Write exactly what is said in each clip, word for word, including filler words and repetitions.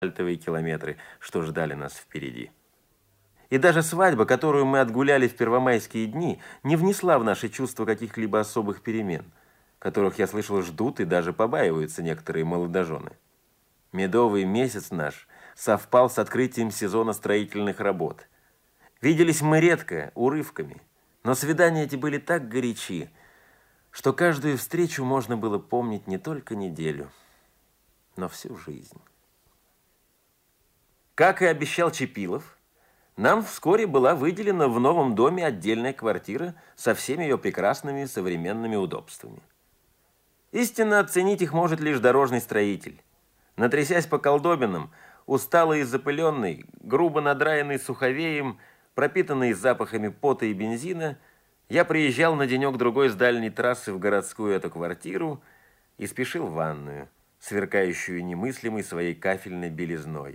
асфальтовые километры, что ждали нас впереди. И даже свадьба, которую мы отгуляли в первомайские дни, не внесла в наши чувства каких-либо особых перемен, которых, я слышал, ждут и даже побаиваются некоторые молодожены. Медовый месяц наш совпал с открытием сезона строительных работ. Виделись мы редко, урывками, но свидания эти были так горячи, что каждую встречу можно было помнить не только неделю, но всю жизнь. Как и обещал Чипилов, нам вскоре была выделена в новом доме отдельная квартира со всеми ее прекрасными современными удобствами. Истинно оценить их может лишь дорожный строитель. Натрясясь по колдобинам, усталый и запыленный, грубо надраенный суховеем, пропитанный запахами пота и бензина, я приезжал на денек-другой с дальней трассы в городскую эту квартиру и спешил в ванную, сверкающую немыслимой своей кафельной белизной.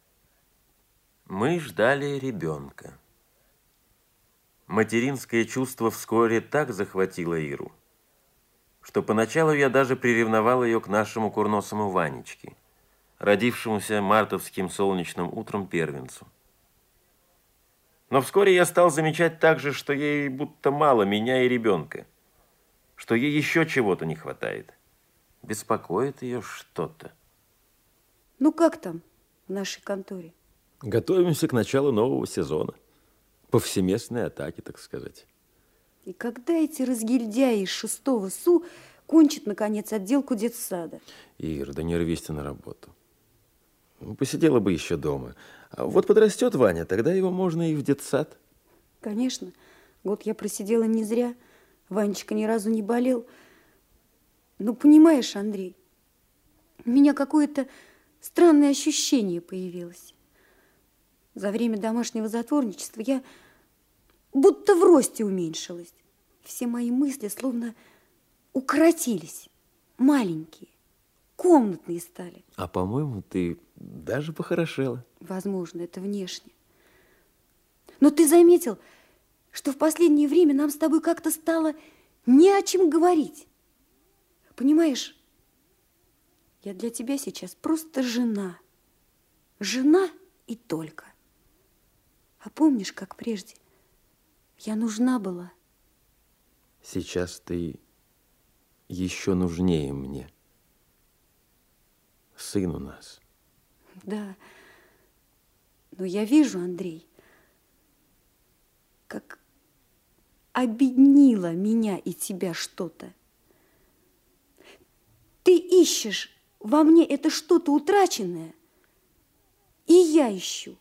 Мы ждали ребенка. Материнское чувство вскоре так захватило Иру, что поначалу я даже приревновал ее к нашему курносому Ванечке, родившемуся мартовским солнечным утром первенцу. Но вскоре я стал замечать также, что ей будто мало меня и ребенка, что ей еще чего-то не хватает. Беспокоит ее что-то. Ну как там в нашей конторе? Готовимся к началу нового сезона. Повсеместной атаки, так сказать. И когда эти разгильдяи из шестого СУ кончат, наконец, отделку детсада? Ир, да не рвись ты на работу. Посидела бы еще дома. А вот подрастет Ваня, тогда его можно и в детсад. Конечно. Год я просидела не зря. Ванечка ни разу не болел. Но понимаешь, Андрей, у меня какое-то странное ощущение появилось. За время домашнего затворничества я будто в росте уменьшилась. Все мои мысли словно укоротились, маленькие, комнатные стали. А, по-моему, ты даже похорошела. Возможно, это внешне. Но ты заметил, что в последнее время нам с тобой как-то стало не о чем говорить. Понимаешь, я для тебя сейчас просто жена. Жена и только. А помнишь, как прежде я нужна была? Сейчас ты еще нужнее мне. Сын у нас. Да. Но я вижу, Андрей, как обеднило меня и тебя что-то. Ты ищешь во мне это что-то утраченное, и я ищу.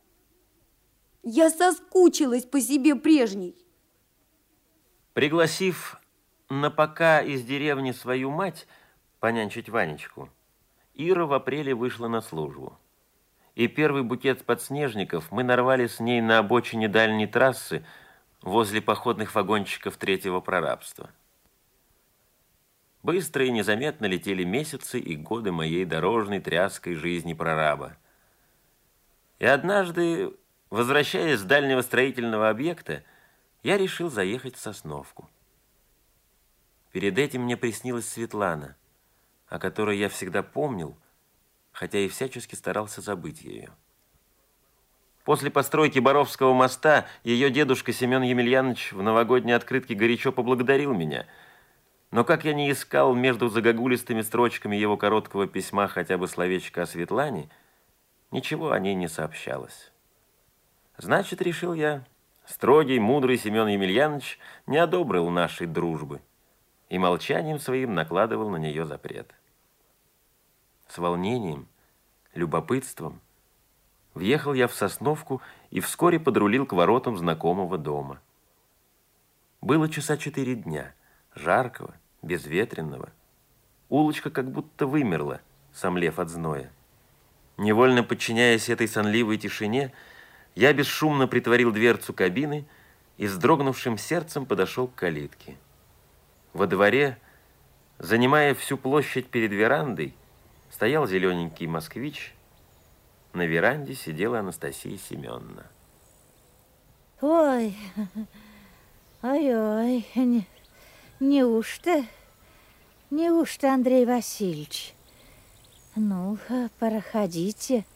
Я соскучилась по себе прежней. Пригласив на пока из деревни свою мать понянчить Ванечку, Ира в апреле вышла на службу. И первый букет подснежников мы нарвали с ней на обочине дальней трассы возле походных вагончиков третьего прорабства. Быстро и незаметно летели месяцы и годы моей дорожной тряской жизни прораба. И однажды, возвращаясь с дальнего строительного объекта, я решил заехать в Сосновку. Перед этим мне приснилась Светлана, о которой я всегда помнил, хотя и всячески старался забыть ее. После постройки Боровского моста ее дедушка Семен Емельянович в новогодней открытке горячо поблагодарил меня. Но как я не искал между загогулистыми строчками его короткого письма хотя бы словечко о Светлане, ничего о ней не сообщалось. Значит, решил я, строгий, мудрый Семен Емельянович не одобрил нашей дружбы и молчанием своим накладывал на нее запрет. С волнением, любопытством въехал я в Сосновку и вскоре подрулил к воротам знакомого дома. Было часа четыре дня, жаркого, безветренного. Улочка как будто вымерла, сомлев от зноя. Невольно подчиняясь этой сонливой тишине, я бесшумно притворил дверцу кабины и с дрогнувшим сердцем подошел к калитке. Во дворе, занимая всю площадь перед верандой, стоял зелененький москвич. На веранде сидела Анастасия Семеновна. Ой, ой-ой, не, неужто, неужто, Андрей Васильевич? Ну, проходите.